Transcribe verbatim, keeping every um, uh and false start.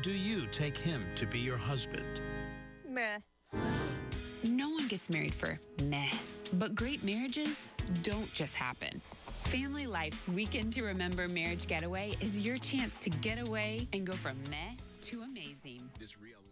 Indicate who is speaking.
Speaker 1: do you take him to be your husband?
Speaker 2: Meh.
Speaker 3: No one gets married for meh, but great marriages don't just happen. Family Life's Weekend to Remember Marriage Getaway is your chance to get away and go from meh to amazing.
Speaker 1: This real